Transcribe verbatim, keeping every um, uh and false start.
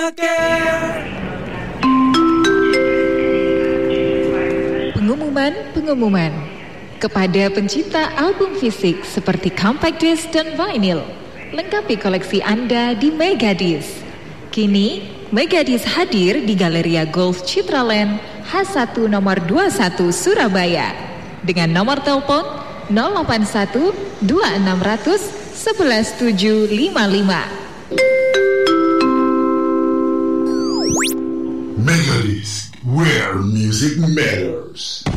Care. Pengumuman-pengumuman kepada pencipta album fisik seperti compact disc dan vinyl, lengkapi koleksi Anda di Megadisc. Kini Megadisc hadir di Galeria Golf Citraland H satu nomor dua puluh satu Surabaya dengan nomor telepon nol delapan satu dua enam nol nol satu satu tujuh lima lima. Megadisc, where music matters.